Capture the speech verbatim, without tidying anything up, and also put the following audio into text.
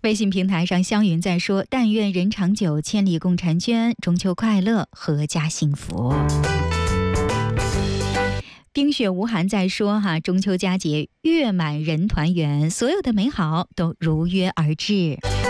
微信平台上，湘云在说：“但愿人长久，千里共婵娟，中秋快乐，阖家幸福。”冰雪无寒在说哈，中秋佳节月满人团圆，所有的美好都如约而至。